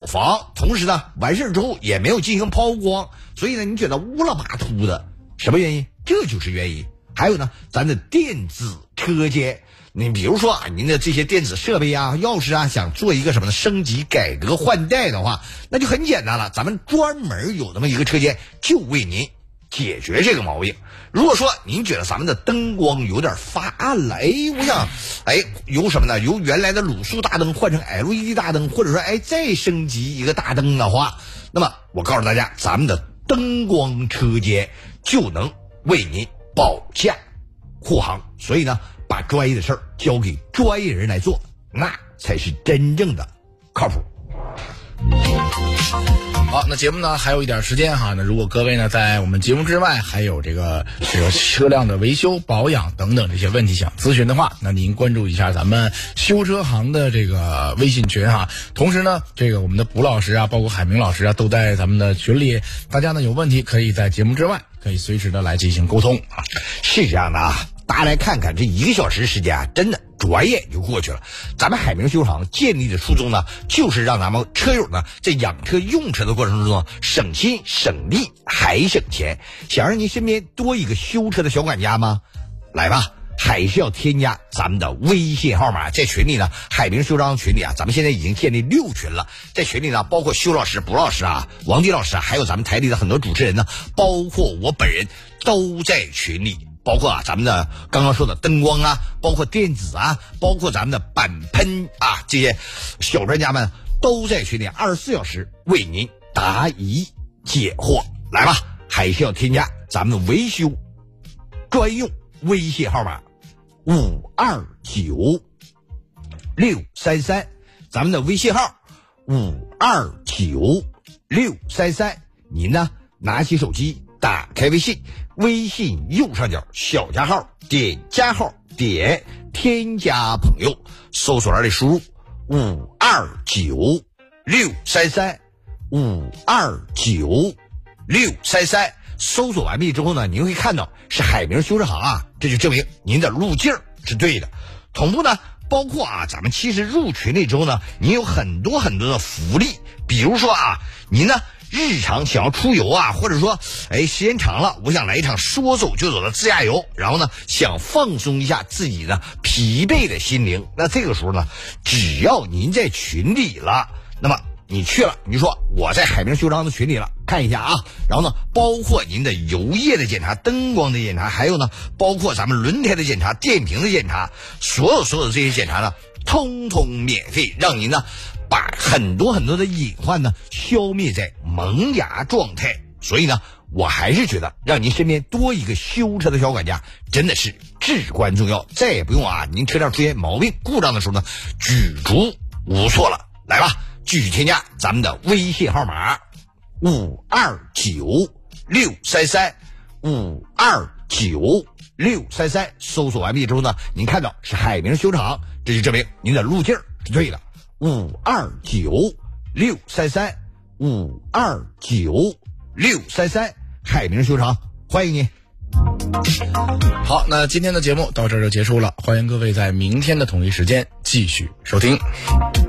房，同时呢完事之后也没有进行抛光，所以呢你觉得乌了巴秃的，什么原因？这就是原因。还有呢，咱的电子车间，你比如说啊，您的这些电子设备啊、钥匙啊，想做一个什么呢升级、改革换代的话，那就很简单了，咱们专门有那么一个车间，就为您解决这个毛病。如果说您觉得咱们的灯光有点发暗了，我想由什么呢？由原来的卤素大灯换成 LED 大灯，或者说再升级一个大灯的话，那么我告诉大家，咱们的灯光车间就能为您保驾护航。所以呢，把专业的事儿交给专业人来做，那才是真正的靠谱。 好，那节目呢还有一点时间哈，那如果各位呢在我们节目之外还有这个车辆的维修保养等等这些问题想咨询的话，那您关注一下咱们修车行的这个微信群哈。同时呢，这个我们的卜老师啊，包括海明老师啊，都在咱们的群里，大家呢有问题可以在节目之外可以随时的来进行沟通啊。 是这样的啊，大家来看看这1个小时时间啊，真的转眼就过去了。咱们海明修厂建立的初衷呢，就是让咱们车友呢在养车用车的过程中呢，省心省力还省钱。想让您身边多一个修车的小管家吗？来吧，还是要添加咱们的微信号码。在群里呢，海明修章群里啊，咱们现在已经建立6群了。在群里呢，包括修老师、卜老师啊、王迪老师啊，还有咱们台里的很多主持人呢，包括我本人都在群里。包括啊咱们的刚刚说的灯光啊，包括电子啊，包括咱们的板喷啊，这些小专家们都在群里24小时为您答疑解惑。来吧，还是要添加咱们维修专用微信号码529633，咱们的微信号529633。您呢拿起手机，打开微信，微信右上角小加号，点加号，点添加朋友，搜索栏里输入529633，529633。搜索完毕之后呢，您会看到是海明修车行啊，这就证明您的路径是对的。同步呢，包括啊咱们其实入群里之后呢，您有很多很多的福利，比如说啊，您呢日常想要出游啊，或者说时间长了，我想来一场说走就走的自驾游，然后呢想放松一下自己的疲惫的心灵，那这个时候呢，只要您在群里了，那么你去了，你说我在海明修章的群里了，看一下啊，然后呢包括您的油液的检查、灯光的检查，还有呢包括咱们轮胎的检查、电瓶的检查，所有的这些检查呢通通免费，让您呢把很多很多的隐患呢消灭在萌芽状态。所以呢，我还是觉得让您身边多一个修车的小管家真的是至关重要，再也不用啊您车辆出现毛病故障的时候呢举足无措了。来吧，继续添加咱们的微信号码529633，529633，搜索完毕之后呢，您看到是海明修厂，这就证明您的路径是对的。529633，529633，海明修厂，欢迎您。 好，那今天的节目到这儿就结束了，欢迎各位在明天的同一时间继续收听。